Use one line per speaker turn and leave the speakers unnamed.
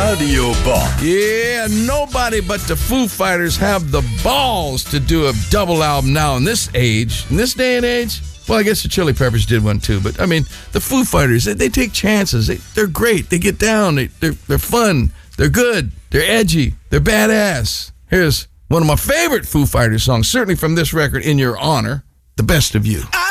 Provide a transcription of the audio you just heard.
Radio Box.
Yeah, nobody but the Foo Fighters have the balls to do a double album now in this age, in this day and age. Well, I guess the Chili Peppers did one too, but I mean, the Foo Fighters, they take chances. They're great. They get down. They're fun. They're good. They're edgy. They're badass. Here's one of my favorite Foo Fighters songs, certainly from this record, In Your Honor, The Best of You.